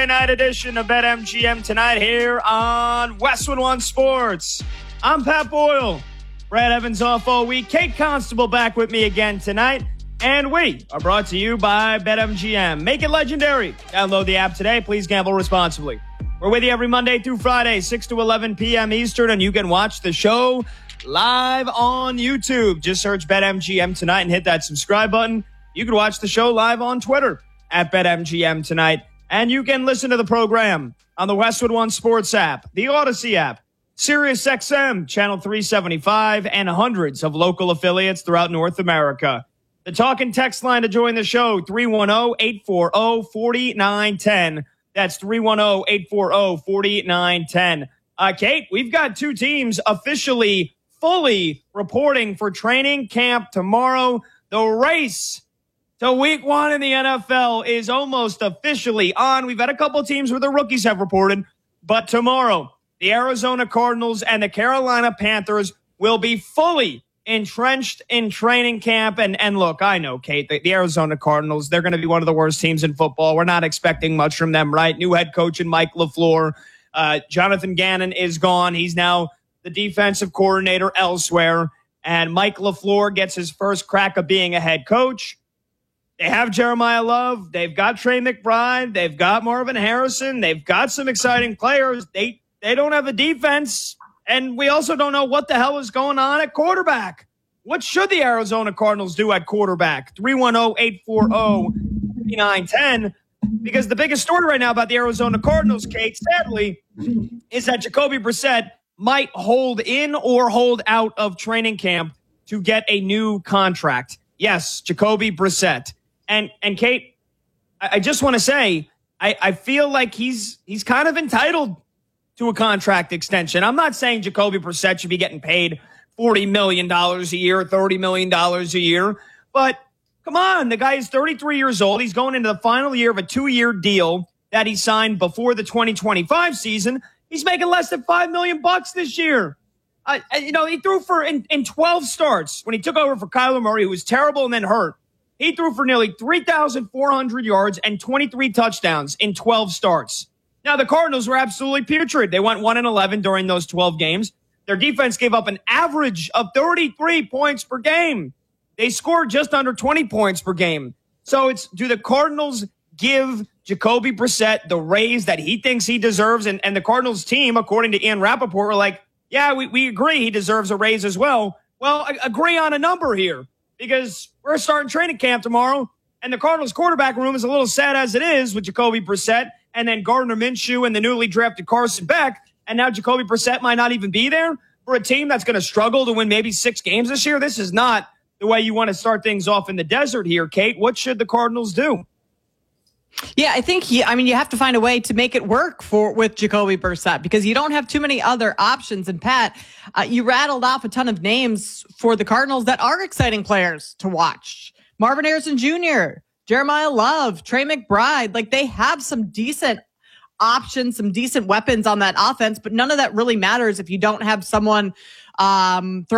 Thursday night edition of BetMGM tonight here on Westwood One Sports. I'm Pat Boyle. Brad Evans off all week. Kate Constable back with me again tonight. And we are brought to you by BetMGM. Make it legendary. Download the app today. Please gamble responsibly. We're with you every Monday through Friday, 6 to 11 p.m. Eastern, and you can watch the show live on YouTube. Just search BetMGM tonight and hit that subscribe button. You can watch the show live on Twitter at BetMGM tonight. And you can listen to the program on the Westwood One Sports app, the Odyssey app, SiriusXM, Channel 375, and hundreds of local affiliates throughout North America. The talk and text line to join the show, 310-840-4910. That's 310-840-4910. Kate, we've got two teams officially fully reporting for training camp tomorrow. The race to week one in the NFL is almost officially on. We've had a couple teams where the rookies have reported, but tomorrow, the Arizona Cardinals and the Carolina Panthers will be fully entrenched in training camp. And look, I know, Kate, the Arizona Cardinals, they're going to be one of the worst teams in football. We're not expecting much from them, right? New head coach in Mike LaFleur. Jonathan Gannon is gone. He's now the defensive coordinator elsewhere. And Mike LaFleur gets his first crack of being a head coach. They have Jeremiah Love. They've got Trey McBride. They've got Marvin Harrison. They've got some exciting players. They don't have a defense. And we also don't know what the hell is going on at quarterback. What should the Arizona Cardinals do at quarterback? 310-840-5910. Because the biggest story right now about the Arizona Cardinals, Kate, sadly, is that Jacoby Brissett might hold in or hold out of training camp to get a new contract. Yes, Jacoby Brissett. And Kate, I just want to say, I feel like he's kind of entitled to a contract extension. I'm not saying Jacoby Brissett should be getting paid $40 million a year, $30 million a year. But come on, the guy is 33 years old. He's going into the final year of a 2-year deal that he signed before the 2025 season. He's making less than $5 million this year. He threw for in 12 starts when he took over for Kyler Murray, who was terrible and then hurt. He threw for nearly 3,400 yards and 23 touchdowns in 12 starts. Now, the Cardinals were absolutely putrid. They went 1-11 during those 12 games. Their defense gave up an average of 33 points per game. They scored just under 20 points per game. So do the Cardinals give Jacoby Brissett the raise that he thinks he deserves? And the Cardinals team, according to Ian Rappaport, were like, yeah, we agree he deserves a raise as well. Well, agree on a number here because we're starting training camp tomorrow, and the Cardinals quarterback room is a little sad as it is with Jacoby Brissett and then Gardner Minshew and the newly drafted Carson Beck, and now Jacoby Brissett might not even be there for a team that's going to struggle to win maybe 6 games this year. This is not the way you want to start things off in the desert here, Kate. What should the Cardinals do? Yeah, I think you have to find a way to make it work with Jacoby Brissett because you don't have too many other options. And Pat, you rattled off a ton of names for the Cardinals that are exciting players to watch. Marvin Harrison Jr., Jeremiah Love, Trey McBride. Like, they have some decent options, some decent weapons on that offense, but none of that really matters if you don't have someone